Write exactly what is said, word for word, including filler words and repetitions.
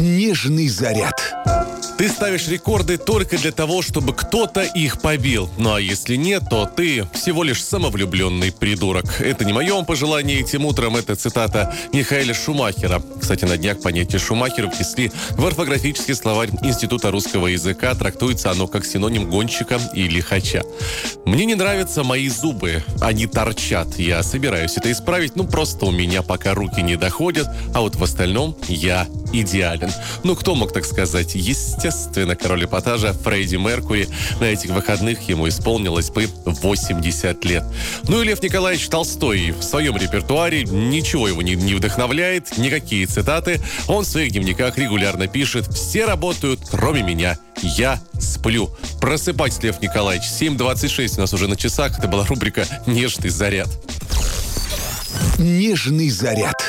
Нежный заряд. Ты ставишь рекорды только для того, чтобы кто-то их побил. Ну а если нет, то ты всего лишь самовлюбленный придурок. Это не мое пожелание этим утром, это цитата Михаэля Шумахера. Кстати, на днях понятие Шумахера внесли в орфографический словарь Института русского языка. Трактуется оно как синоним гонщика и лихача. Мне не нравятся мои зубы, они торчат. Я собираюсь это исправить, ну просто у меня пока руки не доходят, а вот в остальном я идеален. Ну кто мог так сказать? Естественно, король эпатажа Фредди Меркьюри. На этих выходных ему исполнилось бы восемьдесят лет. Ну и Лев Николаевич Толстой в своем репертуаре ничего его не, не вдохновляет, никакие цитаты. Он в своих дневниках регулярно пишет: «Все работают, кроме меня. Я сплю». Просыпайтесь, Лев Николаевич. семь двадцать шесть у нас уже на часах. Это была рубрика «Нежный заряд». Нежный заряд.